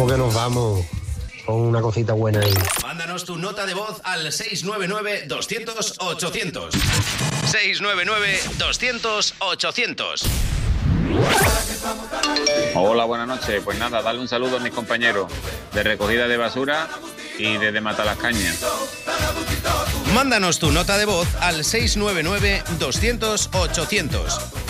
Vamos que nos vamos con una cosita buena ahí. Mándanos tu nota de voz al 699-200-800. 699-200-800. Hola, buenas noches. Pues nada, darle un saludo a mis compañeros de recogida de basura y de Matalascañas. Mándanos tu nota de voz al 699-200-800.